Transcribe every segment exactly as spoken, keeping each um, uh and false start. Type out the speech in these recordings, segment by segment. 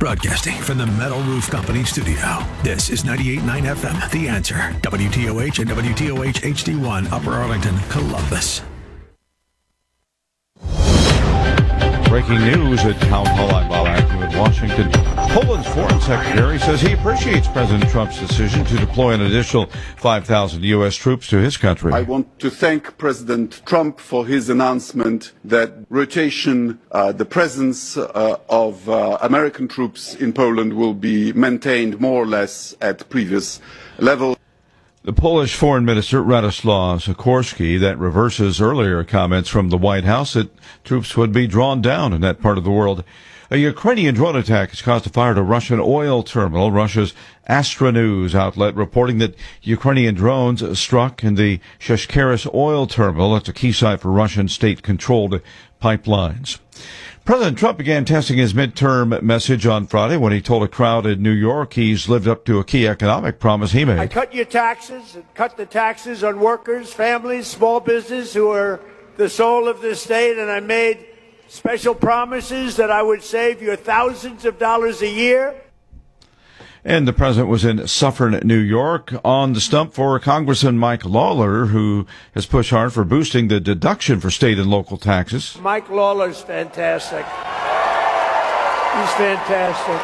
Broadcasting from the Metal Roof Company studio, this is ninety-eight point nine F M, The Answer, W T O H and W T O H H D one, Upper Arlington, Columbus. Breaking news at Town Hall. I'm Bob Acton with Washington. Poland's foreign secretary says he appreciates President Trump's decision to deploy an additional five thousand U S troops to his country. I want to thank President Trump for his announcement that rotation, uh, the presence uh, of uh, American troops in Poland will be maintained more or less at previous level. The Polish Foreign Minister, Radoslaw Sikorski, that reverses earlier comments from the White House that troops would be drawn down in that part of the world. A Ukrainian drone attack has caused a fire at a Russian oil terminal. Russia's Astra News outlet reporting that Ukrainian drones struck in the Sheshkeris oil terminal. That's a key site for Russian state-controlled pipelines. President Trump began testing his midterm message on Friday when he told a crowd in New York he's lived up to a key economic promise he made. I cut your taxes and cut the taxes on workers, families, small business who are the soul of this state, and I made special promises that I would save you thousands of dollars a year. And the president was in Suffern, New York, on the stump for Congressman Mike Lawler, who has pushed hard for boosting the deduction for state and local taxes. Mike Lawler's fantastic. He's fantastic.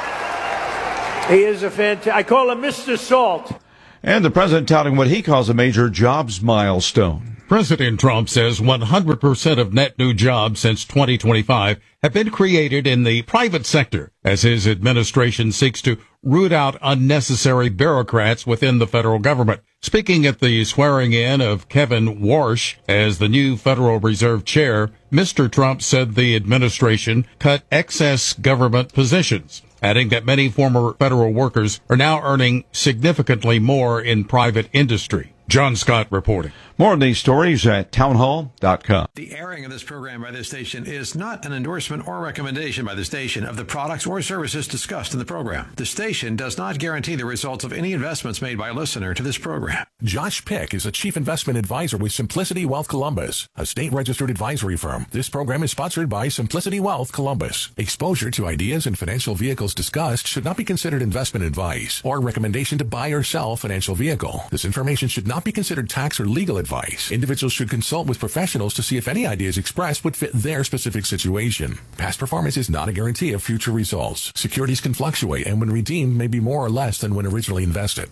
He is a fantastic. I call him Mister Salt. And the president touting what he calls a major jobs milestone. President Trump says one hundred percent of net new jobs since twenty twenty-five have been created in the private sector as his administration seeks to root out unnecessary bureaucrats within the federal government. Speaking at the swearing in of Kevin Warsh as the new Federal Reserve Chair, Mister Trump said the administration cut excess government positions, adding that many former federal workers are now earning significantly more in private industry. John Scott reporting. More on these stories at townhall dot com. The airing of this program by this station is not an endorsement or recommendation by the station of the products or services discussed in the program. The station does not guarantee the results of any investments made by a listener to this program. Josh Pick is a chief investment advisor with Simplicity Wealth Columbus, a state-registered advisory firm. This program is sponsored by Simplicity Wealth Columbus. Exposure to ideas and financial vehicles discussed should not be considered investment advice or recommendation to buy or sell financial vehicle. This information should not be considered tax or legal advice. Individuals should consult with professionals to see if any ideas expressed would fit their specific situation. Past performance is not a guarantee of future results. Securities can fluctuate and when redeemed may be more or less than when originally invested.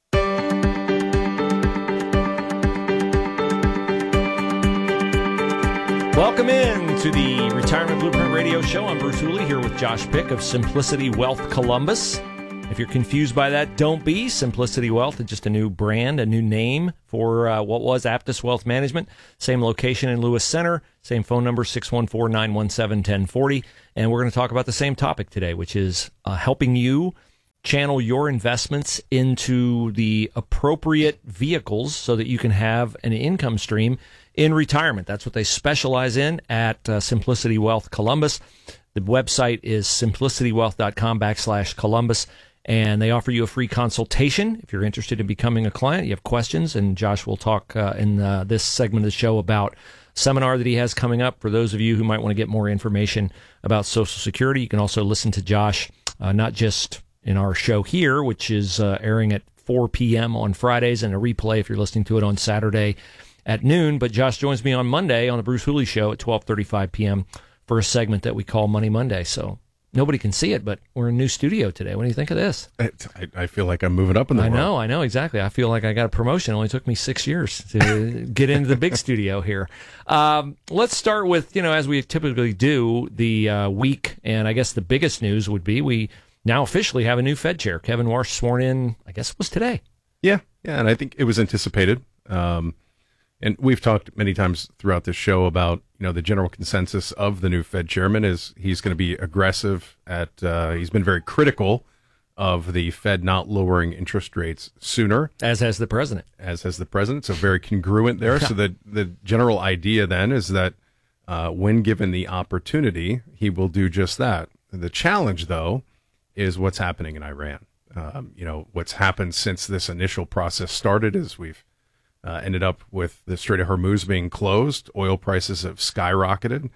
Welcome in to the Retirement Blueprint Radio Show. I'm Bruce Hooley here with Josh Pick of Simplicity Wealth Columbus. If you're confused by that, don't be. Simplicity Wealth is just a new brand, a new name for uh, what was Aptus Wealth Management. Same location in Lewis Center, same phone number, six one four, nine one seven, one zero four zero. And we're going to talk about the same topic today, which is uh, helping you channel your investments into the appropriate vehicles so that you can have an income stream in retirement. That's what they specialize in at uh, Simplicity Wealth Columbus. The website is simplicitywealth.com backslash Columbus. And they offer you a free consultation if you're interested in becoming a client. You have questions, and Josh will talk uh, in uh, this segment of the show about a seminar that he has coming up. For those of you who might want to get more information about Social Security, you can also listen to Josh, uh, not just in our show here, which is uh, airing at four p.m. on Fridays, and a replay if you're listening to it on Saturday at noon. But Josh joins me on Monday on the Bruce Hooley Show at twelve thirty-five p.m. for a segment that we call Money Monday. So nobody can see it, but we're in a new studio today. What do you think of this? I, I feel like I'm moving up in the I world. know, I know, exactly. I feel like I got a promotion. It only took me six years to get into the big studio here. Um, let's start with, you know, as we typically do, the uh, week, and I guess the biggest news would be we now officially have a new Fed chair. Kevin Warsh sworn in, I guess it was today. Yeah, yeah, and I think it was anticipated. Um, and we've talked many times throughout this show about, you know, the general consensus of the new Fed chairman is he's going to be aggressive at, uh, he's been very critical of the Fed not lowering interest rates sooner. As has the president. As has the president. So very congruent there. So the, the general idea then is that uh, when given the opportunity, he will do just that. The challenge, though, is what's happening in Iran. Um, you know, what's happened since this initial process started is we've uh, ended up with the Strait of Hormuz being closed. Oil prices have skyrocketed.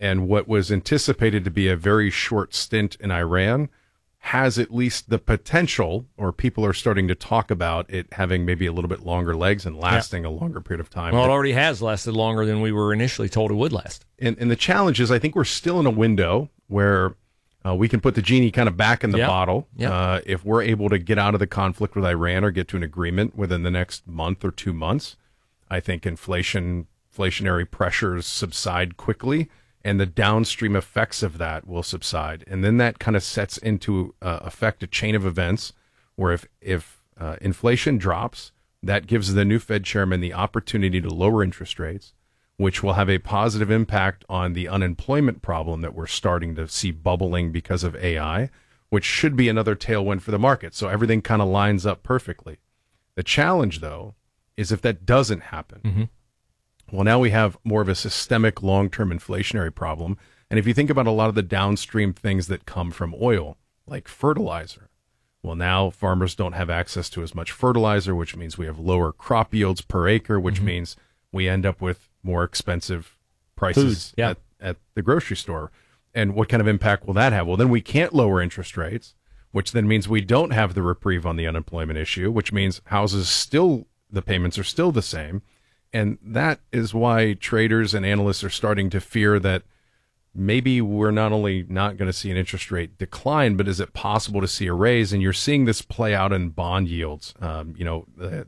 And what was anticipated to be a very short stint in Iran has at least the potential, or people are starting to talk about it having maybe a little bit longer legs and lasting yeah. a longer period of time. Well, it already has lasted longer than we were initially told it would last. And, and the challenge is, I think we're still in a window where uh, we can put the genie kind of back in the yep. bottle. Yep. Uh, if we're able to get out of the conflict with Iran or get to an agreement within the next month or two months, I think inflation, inflationary pressures subside quickly, and the downstream effects of that will subside. And then that kind of sets into uh, effect a chain of events where if, if uh, inflation drops, that gives the new Fed chairman the opportunity to lower interest rates, which will have a positive impact on the unemployment problem that we're starting to see bubbling because of A I, which should be another tailwind for the market. So everything kind of lines up perfectly. The challenge, though, is if that doesn't happen, mm-hmm. well, now we have more of a systemic long-term inflationary problem. And if you think about a lot of the downstream things that come from oil, like fertilizer, well, now farmers don't have access to as much fertilizer, which means we have lower crop yields per acre, which mm-hmm. means we end up with more expensive prices Food, yeah. at, at the grocery store. And what kind of impact will that have? Well, then we can't lower interest rates, which then means we don't have the reprieve on the unemployment issue, which means houses still, the payments are still the same. And that is why traders and analysts are starting to fear that maybe we're not only not going to see an interest rate decline, but is it possible to see a raise? And you're seeing this play out in bond yields. Um, you know, the,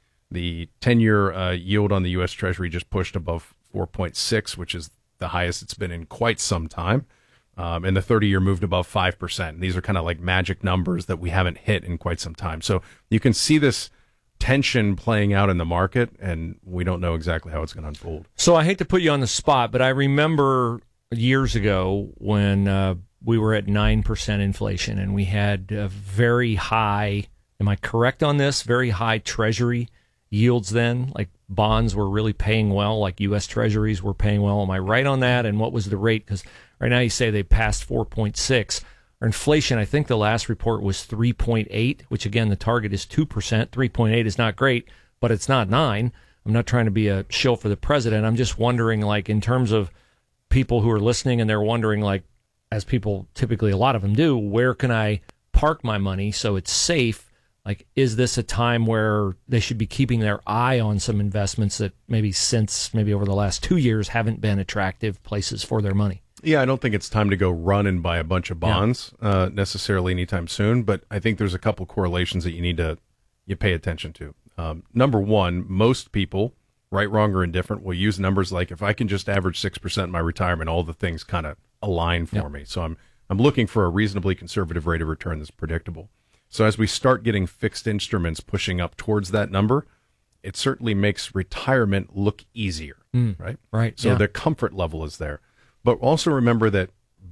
the ten-year uh, yield on the U S Treasury just pushed above four point six, which is the highest it's been in quite some time. Um, and the thirty-year moved above five percent. And these are kind of like magic numbers that we haven't hit in quite some time. So you can see this tension playing out in the market, and we don't know exactly how it's going to unfold. So I hate to put you on the spot, but I remember years ago when uh, we were at nine percent inflation and we had a very high, am I correct on this, very high Treasury yields then? Like bonds were really paying well, like U S Treasuries were paying well. Am I right on that? And what was the rate? Because right now you say they passed four point six. Our inflation, I think the last report was three point eight, which again, the target is two percent. three point eight is not great, but it's not nine. I'm not trying to be a shill for the president. I'm just wondering, like, in terms of people who are listening and they're wondering, like, as people typically, a lot of them do, where can I park my money so it's safe? Like, is this a time where they should be keeping their eye on some investments that maybe since maybe over the last two years haven't been attractive places for their money? Yeah, I don't think it's time to go run and buy a bunch of bonds yeah. uh, necessarily anytime soon, but I think there's a couple correlations that you need to you pay attention to. Um, number one, most people, right, wrong, or indifferent, will use numbers like, if I can just average six percent in my retirement, all the things kind of align for yeah. me. So I'm I'm looking for a reasonably conservative rate of return that's predictable. So as we start getting fixed instruments pushing up towards that number, it certainly makes retirement look easier, mm, right? Right. So yeah. the comfort level is there. But also remember that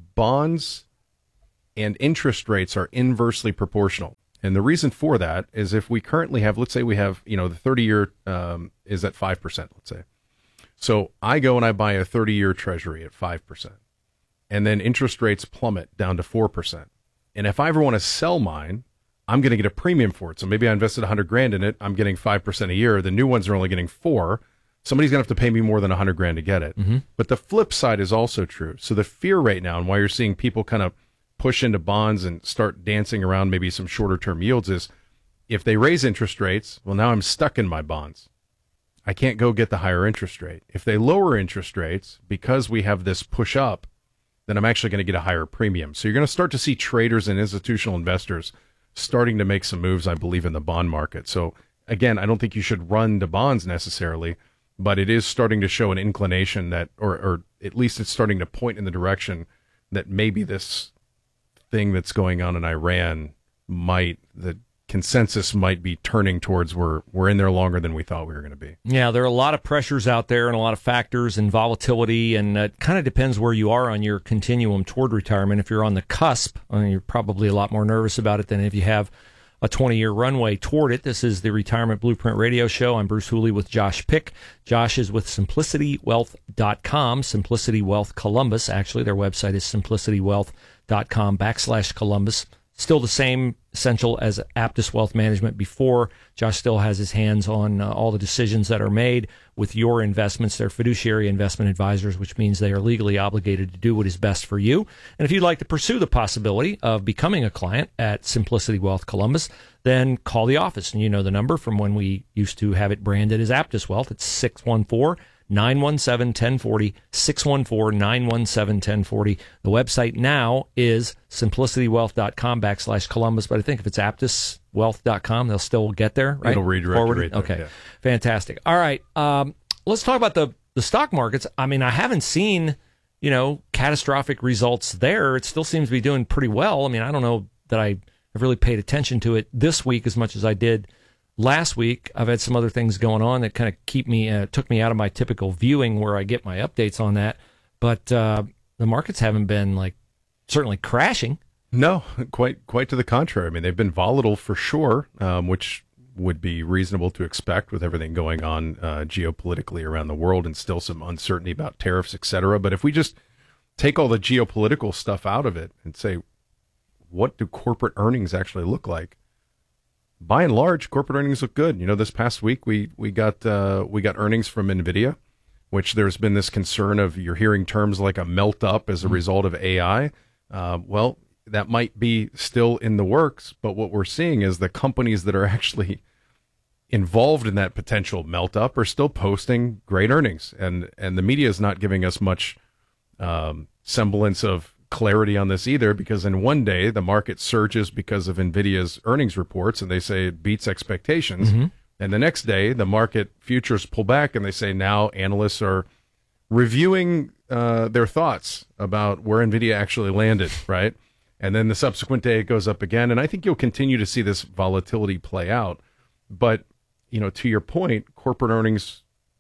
bonds and interest rates are inversely proportional. And the reason for that is if we currently have, let's say we have, you know, the thirty-year um, is at five percent, let's say. So I go and I buy a thirty-year treasury at five percent. And then interest rates plummet down to four percent. And if I ever want to sell mine, I'm going to get a premium for it. So maybe I invested one hundred grand in it. I'm getting five percent a year. The new ones are only getting four. Somebody's going to have to pay me more than one hundred grand to get it. Mm-hmm. But the flip side is also true. So the fear right now, and why you're seeing people kind of push into bonds and start dancing around maybe some shorter term yields, is if they raise interest rates, well, now I'm stuck in my bonds. I can't go get the higher interest rate. If they lower interest rates, because we have this push up, then I'm actually going to get a higher premium. So you're going to start to see traders and institutional investors starting to make some moves, I believe, in the bond market. So again, I don't think you should run to bonds necessarily, but it is starting to show an inclination that, or, or at least it's starting to point in the direction that maybe this thing that's going on in Iran might, the consensus might be turning towards we're, we're in there longer than we thought we were going to be. Yeah, there are a lot of pressures out there and a lot of factors and volatility, and it kind of depends where you are on your continuum toward retirement. If you're on the cusp, I mean, you're probably a lot more nervous about it than if you have a twenty-year runway toward it. This is the Retirement Blueprint Radio Show. I'm Bruce Hooley with Josh Pick. Josh is with Simplicity Wealth dot com, Simplicity Wealth Columbus. Actually, their website is simplicity wealth dot com backslash Columbus. still the same essential as Aptus Wealth Management before. Josh still has his hands on uh, all the decisions that are made with your investments. They're fiduciary investment advisors, which means they are legally obligated to do what is best for you. And if you'd like to pursue the possibility of becoming a client at Simplicity Wealth Columbus, then call the office. And you know the number from when we used to have it branded as Aptus Wealth. It's six one four, nine one seven, one zero four zero, six one four, nine one seven, one zero four zero. The website now is simplicitywealth.com backslash Columbus, but I think if it's aptus wealth dot com, they'll still get there, right? It'll redirect Forward. right there, okay, yeah. Fantastic. All right, um, let's talk about the, the stock markets. I mean, I haven't seen, you know, catastrophic results there. It still seems to be doing pretty well. I mean, I don't know that I have really paid attention to it this week as much as I did last week. I've had some other things going on that kind of keep me, uh, took me out of my typical viewing where I get my updates on that. But uh, the markets haven't been like certainly crashing. No, quite quite to the contrary. I mean, they've been volatile for sure, um, which would be reasonable to expect with everything going on uh, geopolitically around the world and still some uncertainty about tariffs, et cetera. But if we just take all the geopolitical stuff out of it and say, what do corporate earnings actually look like? By and large, corporate earnings look good. You know, this past week we we got uh, we got earnings from NVIDIA, which there's been this concern of you're hearing terms like a melt up as a result of A I. Uh, well, that might be still in the works, but what we're seeing is the companies that are actually involved in that potential melt up are still posting great earnings, and and the media is not giving us much um, semblance of clarity on this either, because in one day the market surges because of NVIDIA's earnings reports and they say it beats expectations. Mm-hmm. And the next day the market futures pull back and they say now analysts are reviewing uh, their thoughts about where NVIDIA actually landed, right? And then the subsequent day it goes up again. And I think you'll continue to see this volatility play out. But, you know, to your point, corporate earnings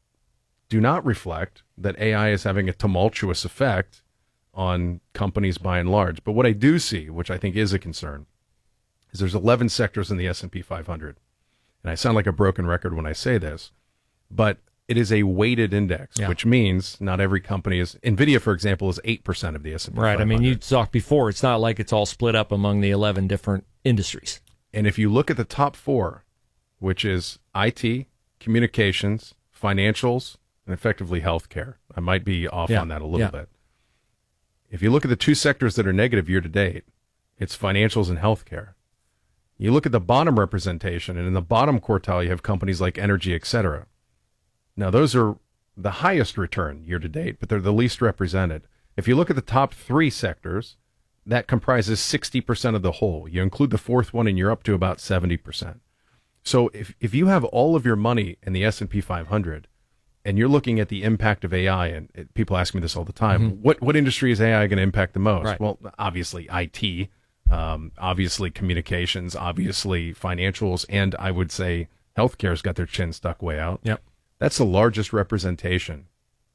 do not reflect that A I is having a tumultuous effect on companies by and large. But what I do see, which I think is a concern, is there's eleven sectors in the S and P five hundred. And I sound like a broken record when I say this, but it is a weighted index, yeah. which means not every company is. NVIDIA, for example, is eight percent of the S and P right. five hundred. I mean, you talked before, it's not like it's all split up among the eleven different industries. And if you look at the top four, which is I T, communications, financials, and effectively healthcare, I might be off yeah. on that a little yeah. bit. If you look at the two sectors that are negative year to date, it's financials and healthcare. You look at the bottom representation, and in the bottom quartile, you have companies like energy, et cetera. Now, those are the highest return year to date, but they're the least represented. If you look at the top three sectors, that comprises sixty percent of the whole. You include the fourth one, and you're up to about seventy percent. So if, if you have all of your money in the S and P five hundred, and you're looking at the impact of A I, and it, people ask me this all the time, mm-hmm. what what industry is A I going to impact the most? Right. Well, obviously I T, um, obviously communications, obviously financials, and I would say healthcare's got their chin stuck way out. Yep. That's the largest representation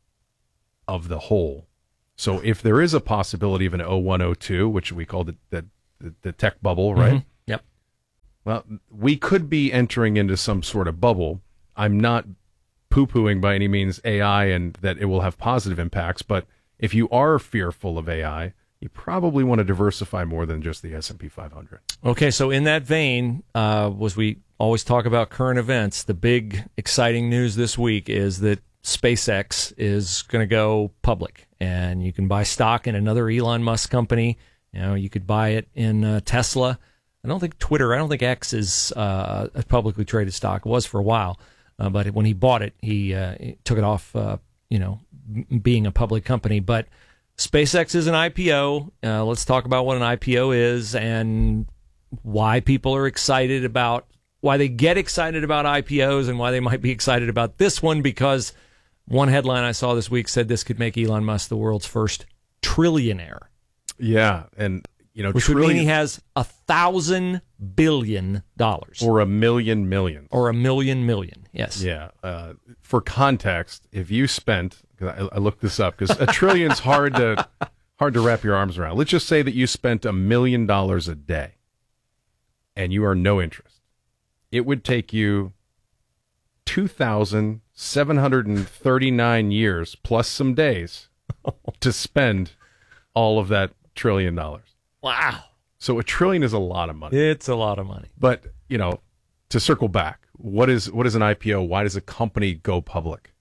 of the whole. So if there is a possibility of an oh one oh two, which we call the, the, the, the tech bubble, right? Mm-hmm. Yep. Well, we could be entering into some sort of bubble. I'm not poo-pooing by any means A I and that it will have positive impacts, but if you are fearful of A I, you probably want to diversify more than just the S and P five hundred. Okay, so in that vein, uh, was we always talk about current events, the big exciting news this week is that SpaceX is going to go public, and you can buy stock in another Elon Musk company. You know, you could buy it in uh, Tesla. I don't think Twitter, I don't think X is uh, a publicly traded stock. It was for a while. Uh, but when he bought it, he, uh, he took it off, uh, you know, m- being a public company. But SpaceX is an I P O. Uh, let's talk about what an I P O is and why people are excited about, why they get excited about I P Os and why they might be excited about this one, because one headline I saw this week said this could make Elon Musk the world's first trillionaire. Yeah, and, you know, which trillion, would mean he has a thousand billion dollars. Or a million millions. Or a million million, yes. Yeah. Uh, for context, if you spent, cause I, I looked this up, because a trillion's hard to hard to wrap your arms around. Let's just say that you spent a million dollars a day, and you are no interest. It would take you two thousand seven hundred thirty-nine years plus some days to spend all of that trillion dollars. Wow. So a trillion is a lot of money. It's a lot of money. But, you know, to circle back, what is what is an I P O? Why does a company go public?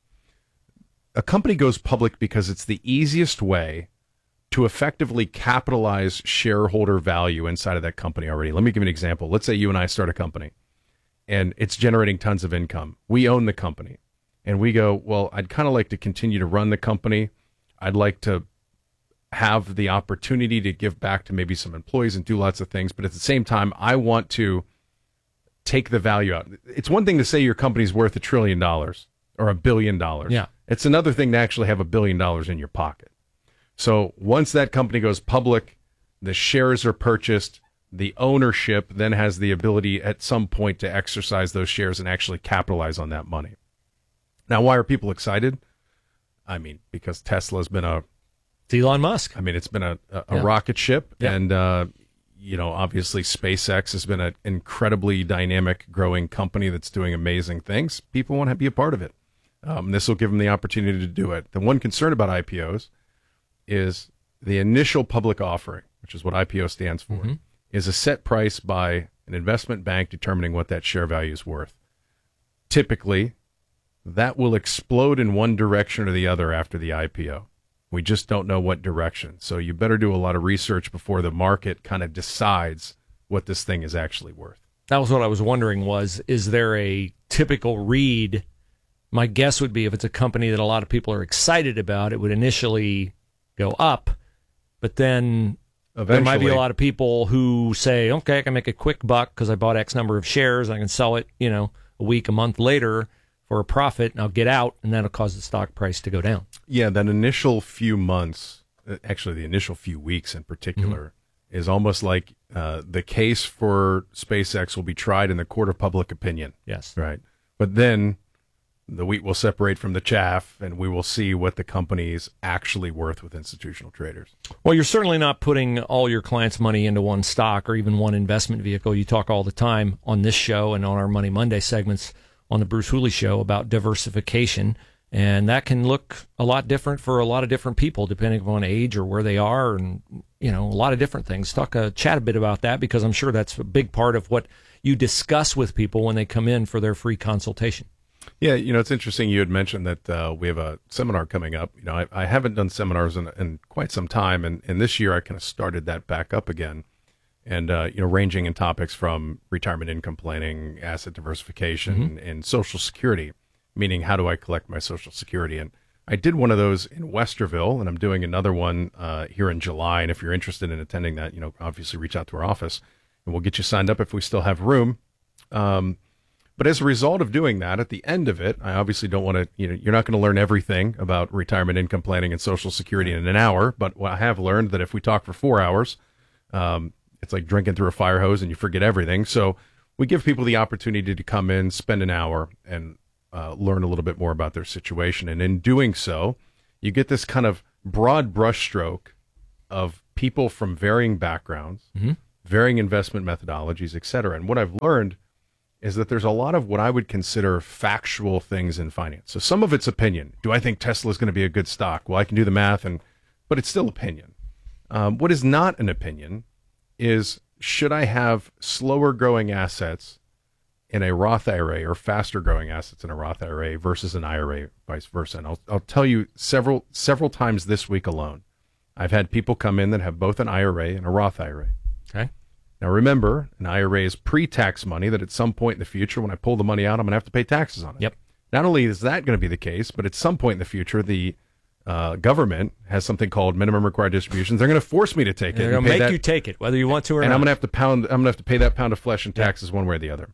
A company goes public because it's the easiest way to effectively capitalize shareholder value inside of that company already. Let me give you an example. Let's say you and I start a company, and it's generating tons of income. We own the company, and we go, well, I'd kind of like to continue to run the company. I'd like to have the opportunity to give back to maybe some employees and do lots of things, but at the same time, I want to take the value out. It's one thing to say your company's worth a trillion dollars or a billion dollars. Yeah. It's another thing to actually have a billion dollars in your pocket. So once that company goes public, the shares are purchased, the ownership then has the ability at some point to exercise those shares and actually capitalize on that money. Now, why are people excited? I mean, because Tesla's been a It's Elon Musk. I mean, it's been a, a, a Yeah. rocket ship, Yeah. and, uh, you know, obviously SpaceX has been an incredibly dynamic, growing company that's doing amazing things. People want to be a part of it. Um, this will give them the opportunity to do it. The one concern about I P Os is the initial public offering, which is what I P O stands for, Mm-hmm. is a set price by an investment bank determining what that share value is worth. Typically, that will explode in one direction or the other after the I P O. We just don't know what direction. So you better do a lot of research before the market kind of decides what this thing is actually worth. That was what I was wondering was, is there a typical read? My guess would be if it's a company that a lot of people are excited about, it would initially go up, but then there might be a Eventually. lot of people who say, okay, I can make a quick buck because I bought X number of shares. I can sell it, you know, a week, a month later for a profit, and I'll get out, and that'll cause the stock price to go down. Yeah, that initial few months, uh, actually the initial few weeks in particular, is almost like uh, the case for SpaceX will be tried in the court of public opinion. Yes. Right. But then the wheat will separate from the chaff, and we will see what the company is actually worth with institutional traders. Well, you're certainly not putting all your clients' money into one stock or even one investment vehicle. You talk all the time on this show and on our Money Monday segments on the Bruce Hooley Show about diversification, and that can look a lot different for a lot of different people depending upon age or where they are, and you know, a lot of different things. Talk, uh, chat a bit about that, because I'm sure that's a big part of what you discuss with people when they come in for their free consultation. Yeah, you know, it's interesting. You had mentioned that uh, we have a seminar coming up. You know, I, I haven't done seminars in, in quite some time, and, and this year I kind of started that back up again. And, uh, you know, ranging in topics from retirement income planning, asset diversification, Mm-hmm. and Social Security, meaning how do I collect my Social Security? And I did one of those in Westerville, and I'm doing another one uh, here in July. And if you're interested in attending that, you know, obviously reach out to our office, and we'll get you signed up if we still have room. Um, but as a result of doing that, at the end of it, I obviously don't want to, you know, you're not going to learn everything about retirement income planning and Social Security in an hour. But I have learned that if we talk for four hours, um, it's like drinking through a fire hose and you forget everything. So we give people the opportunity to come in, spend an hour, and uh, learn a little bit more about their situation. And in doing so, you get this kind of broad brushstroke of people from varying backgrounds, Mm-hmm. varying investment methodologies, et cetera. And what I've learned is that there's a lot of what I would consider factual things in finance. So some of it's opinion. Do I think Tesla is going to be a good stock? Well, I can do the math, and but it's still opinion. Um, what is not an opinion is, should I have slower growing assets in a Roth I R A or faster growing assets in a Roth I R A versus an I R A, vice versa? And I'll, I'll tell you several several times this week alone, I've had people come in that have both an I R A and a Roth I R A. Okay. Now remember, an I R A is pre-tax money that at some point in the future, when I pull the money out, I'm going to have to pay taxes on it. Yep. Not only is that going to be the case, but at some point in the future, the uh, government has something called minimum required distributions. They're going to force me to take it. They're going and to pay make that- you take it, whether you want to or and not. I'm going to have to pound. I'm going to have to pay that pound of flesh in taxes one way or the other.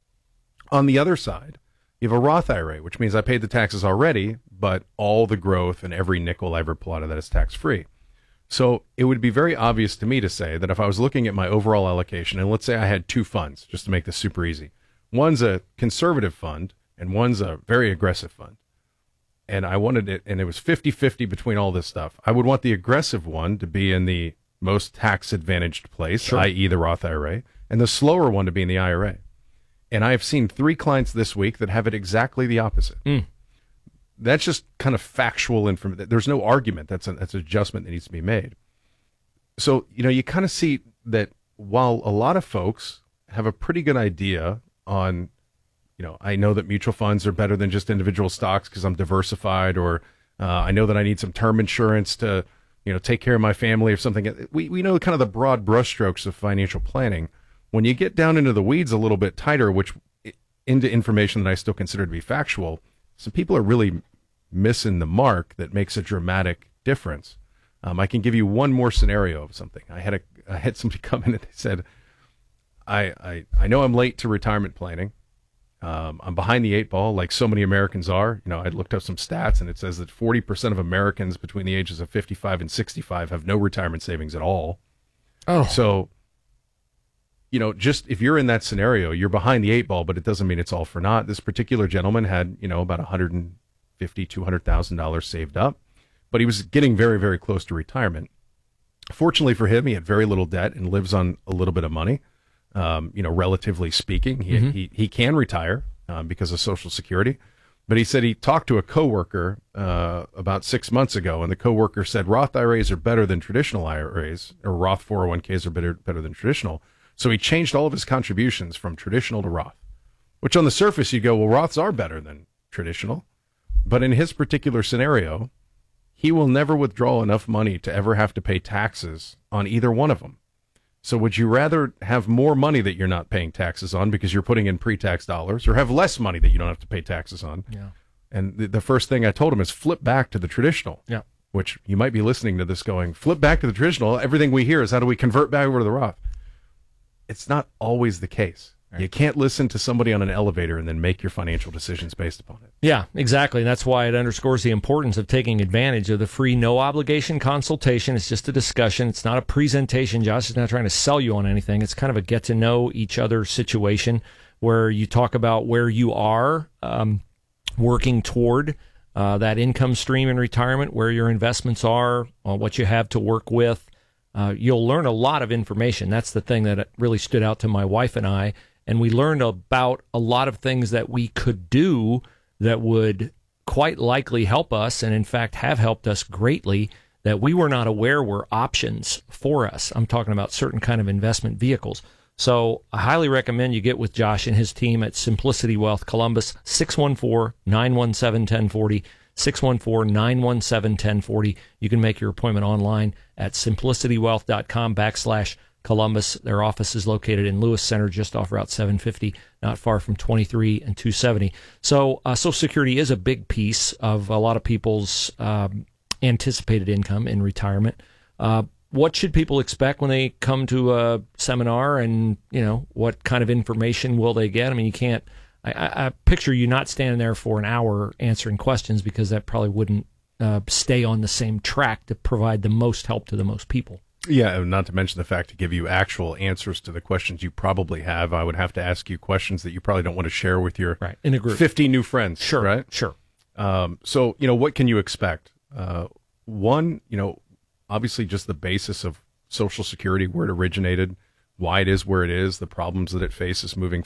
On the other side, you have a Roth I R A, which means I paid the taxes already, but all the growth and every nickel I ever pull out of that is tax free. So it would be very obvious to me to say that if I was looking at my overall allocation, and let's say I had two funds, just to make this super easy, one's a conservative fund and one's a very aggressive fund, and I wanted it, and it was fifty-fifty between all this stuff, I would want the aggressive one to be in the most tax advantaged place, Sure. that is the Roth I R A, and the slower one to be in the I R A. And I have seen three clients this week that have it exactly the opposite. Mm. That's just kind of factual information. There's no argument. That's, a, that's an adjustment that needs to be made. So, you know, you kind of see that while a lot of folks have a pretty good idea on, you know, I know that mutual funds are better than just individual stocks because I'm diversified, or uh, I know that I need some term insurance to, you know, take care of my family or something. We we know kind of the broad brushstrokes of financial planning. When you get down into the weeds a little bit tighter, which into information that I still consider to be factual, some people are really missing the mark that makes a dramatic difference. Um, I can give you one more scenario of something. I had a I had somebody come in and they said, I I, I know I'm late to retirement planning. Um, I'm behind the eight ball, like so many Americans are. You know, I looked up some stats, and it says that forty percent of Americans between the ages of fifty-five and sixty-five have no retirement savings at all. Oh, so you know, just if you're in that scenario, you're behind the eight ball, but it doesn't mean it's all for naught. This particular gentleman had, you know, about one hundred fifty thousand dollars, two hundred thousand dollars saved up, but he was getting very, very close to retirement. Fortunately for him, he had very little debt and lives on a little bit of money. Um, you know, relatively speaking, he, mm-hmm. he, he can retire um, because of Social Security. But he said he talked to a coworker uh, about six months ago, and the coworker said Roth I R As are better than traditional I R As, or Roth four oh one k's are better, better than traditional. So he changed all of his contributions from traditional to Roth, which on the surface you go, well, Roths are better than traditional. But in his particular scenario, he will never withdraw enough money to ever have to pay taxes on either one of them. So would you rather have more money that you're not paying taxes on because you're putting in pre-tax dollars, or have less money that you don't have to pay taxes on? Yeah. And the, the first thing I told him is flip back to the traditional. Yeah. Which you might be listening to this going, flip back to the traditional. Everything we hear is how do we convert back over to the Roth? It's not always the case. Right. You can't listen to somebody on an elevator and then make your financial decisions based upon it. Yeah, exactly. And that's why it underscores the importance of taking advantage of the free no obligation consultation. It's just a discussion. It's not a presentation. Josh is not trying to sell you on anything. It's kind of a get to know each other situation where you talk about where you are um, working toward uh, that income stream in retirement, where your investments are, uh, what you have to work with. Uh, you'll learn a lot of information. That's the thing that really stood out to my wife and I. And we learned about a lot of things that we could do that would quite likely help us, and in fact have helped us greatly, that we were not aware were options for us. I'm talking about certain kind of investment vehicles. So I highly recommend you get with Josh and his team at Simplicity Wealth Columbus, six one four, nine one seven, one zero four zero, six one four, nine one seven, one zero four zero. You can make your appointment online at simplicitywealth.com backslash Columbus. Their office is located in Lewis Center, just off Route seven fifty, not far from twenty-three and two seventy. So uh, Social Security is a big piece of a lot of people's um, anticipated income in retirement. Uh, what should people expect when they come to a seminar, and, you know, what kind of information will they get? I mean, you can't, I, I picture you not standing there for an hour answering questions, because that probably wouldn't uh, stay on the same track to provide the most help to the most people. Yeah, not to mention the fact to give you actual answers to the questions you probably have. I would have to ask you questions that you probably don't want to share with your right. in a group. fifty new friends. Sure, right? Sure. Um, so, you know, what can you expect? Uh, one, you know, obviously just the basis of Social Security, where it originated, why it is where it is, the problems that it faces moving